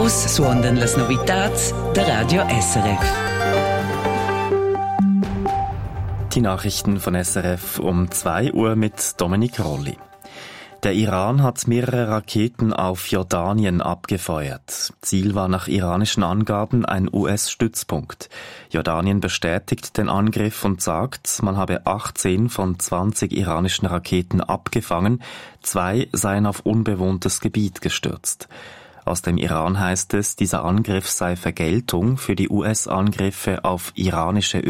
Vus suondan las novitats der Radio SRF. Die Nachrichten von SRF um 2 Uhr mit Dominik Rolli. Der Iran hat mehrere Raketen auf Jordanien abgefeuert. Ziel war nach iranischen Angaben ein US-Stützpunkt. Jordanien bestätigt den Angriff und sagt, man habe 18 von 20 iranischen Raketen abgefangen, 2 seien auf unbewohntes Gebiet gestürzt. Aus dem Iran heißt es, dieser Angriff sei Vergeltung für die US-Angriffe auf iranische